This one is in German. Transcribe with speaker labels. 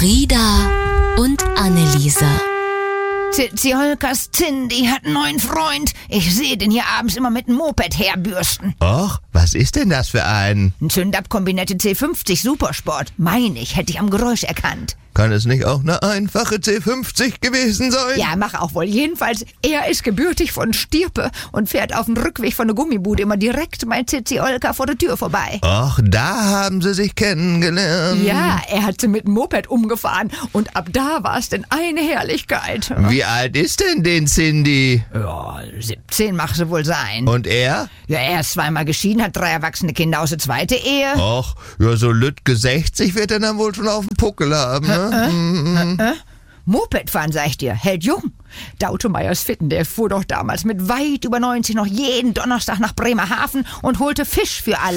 Speaker 1: Frieda und Anneliese.
Speaker 2: Ziolkas Cindy hat einen neuen Freund. Ich sehe den hier abends immer mit dem Moped herbürsten.
Speaker 3: Och, was ist denn das für ein?
Speaker 2: Ein Zündab-Kombinette C50 Supersport. Meine ich, hätte ich am Geräusch erkannt.
Speaker 3: Kann es nicht auch eine einfache C50 gewesen sein?
Speaker 2: Ja, mach auch wohl. Jedenfalls, er ist gebürtig von Stirpe und fährt auf dem Rückweg von der Gummibude immer direkt mein Ziolka vor der Tür vorbei.
Speaker 3: Och, da haben sie sich kennengelernt.
Speaker 2: Ja, er hat sie mit dem Moped umgefahren und ab da war es denn eine Herrlichkeit.
Speaker 3: Wie alt ist denn den Cindy?
Speaker 2: Ja, 17 mag sie wohl sein.
Speaker 3: Und er?
Speaker 2: Ja, er ist zweimal geschieden, hat 3 erwachsene Kinder aus der zweiten Ehe.
Speaker 3: Och, ja, so Lütke 60 wird er dann wohl schon auf dem Puckel haben, ne?
Speaker 2: Moped fahren, sag ich dir, hält jung. Der Automeyers Fitten, der fuhr doch damals mit weit über 90 noch jeden Donnerstag nach Bremerhaven und holte Fisch für alle.